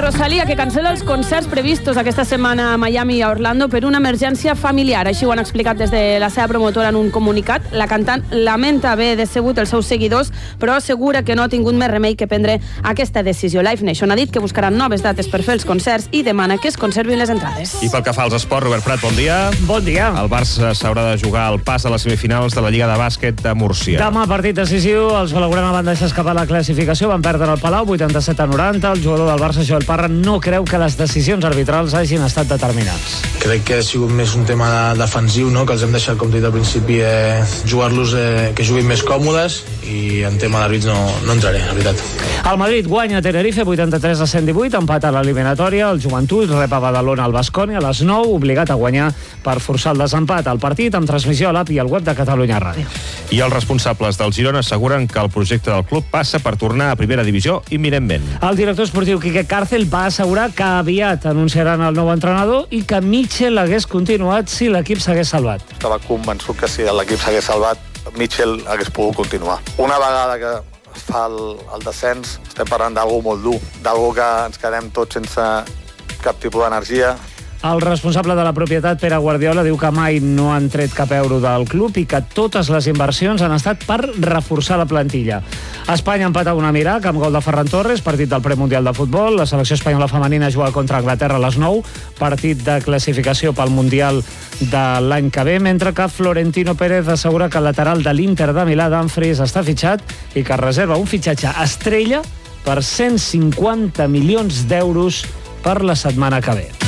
Rosalía, que cancela els concerts previstos aquesta setmana a Miami i a Orlando per una emergència familiar. Així ho han explicat des de la seva promotora en un comunicat. La cantant lamenta haver decebut els seus seguidors, però assegura que no ha tingut més remei que prendre aquesta decisió. Live Nation ha dit que buscaran noves dates per fer els concerts i demana que es conservin les entrades. I pel que fa als esports, Robert Prat, bon dia. Bon dia. El Barça s'haurà de jugar el pas a les semifinals de la Lliga de Bàsquet de Múrcia. Demà partit decisiu, els blaugrana van deixar escapar la classificació, van perdre el Palau 87-90. El jugador del Barça, Joel Parra, no creu que les decisions arbitrals hagin estat determinants. Crec que ha sigut més un tema defensiu, no? Que els hem deixat, com dit al principi, jugar-los que juguin més còmodes, i en tema d'àrbits no entraré, la veritat. El Madrid guanya a Tenerife 83-118, empat a l'eliminatòria. El Joventut rep a Badalona al Baskonia a les 9, obligat a guanyar per forçar el desempat. El partit amb transmissió a l'AP i al web de Catalunya Ràdio. I els responsables del Girona asseguren que el projecte del club passa per tornar a primera divisió imminentment. El director esportiu Quique Cárcel va assegurar que aviat anunciaran el nou entrenador i que Mitchell hagués continuat si l'equip s'hagués salvat. Estava convençut que si l'equip s'hagués salvat, Mitchell hagués pogut continuar. Una vegada que es fa el descens, estem parlant d'algú molt dur, d'algú que ens quedem tots sense cap tipus d'energia. El responsable de la propietat, Pere Guardiola, diu que mai no han tret cap euro del club i que totes les inversions han estat per reforçar la plantilla. Espanya empata un Emirat amb gol de Ferran Torres, partit del premundial de futbol. La selecció espanyola femenina juga contra Anglaterra a les 9, partit de classificació pel Mundial de l'any que ve, mentre que Florentino Pérez assegura que el lateral de l'Inter de Milà, Dumfries, està fitxat i que reserva un fitxatge estrella per 150 milions d'euros per la setmana que ve.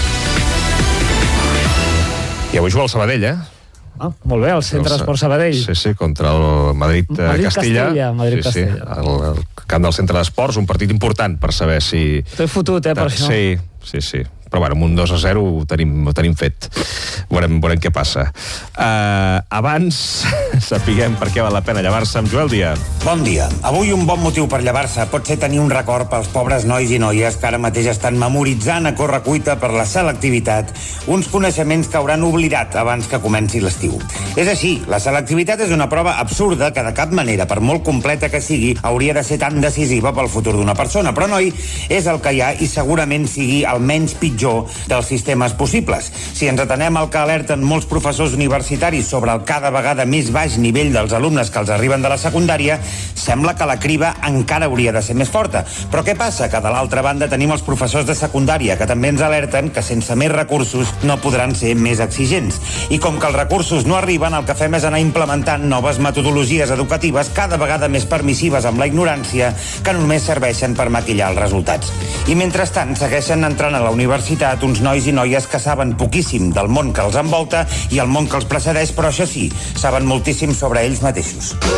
I avui juga el Sabadell, Molt bé, el Centre Esport Sabadell. Sí, contra el Madrid-Castilla. Madrid-Castilla. El camp del Centre d'Esports, un partit important per saber si... T'he fotut, per això. Sí. Però bueno, amb un 2-0 ho tenim fet. Veurem què passa. Abans sapiguem per què val la pena llevar-se amb Joel Díaz. Bon dia. Avui un bon motiu per llevar-se pot ser tenir un record pels pobres nois i noies que ara mateix estan memoritzant a correcuita per la selectivitat uns coneixements que hauran oblidat abans que comenci l'estiu. És així, la selectivitat és una prova absurda que de cap manera, per molt completa que sigui, hauria de ser tan decisiva pel futur d'una persona. Però, noi, és el que hi ha i segurament sigui el menys pitjor dels sistemes possibles. Si ens atenem al que alerten molts professors universitaris sobre el cada vegada més baix nivell dels alumnes que els arriben de la secundària, sembla que la criba encara hauria de ser més forta. Però què passa? Que de l'altra banda tenim els professors de secundària que també ens alerten que sense més recursos no podran ser més exigents. I com que els recursos no arriben, el que fem és anar implementant noves metodologies educatives cada vegada més permissives amb la ignorància que només serveixen per maquillar els resultats. I mentrestant segueixen entrant a la universitat uns nois i noies que saben poquíssim del món que els envolta i el món que els precedeix, però això sí, saben moltíssim sobre ells mateixos.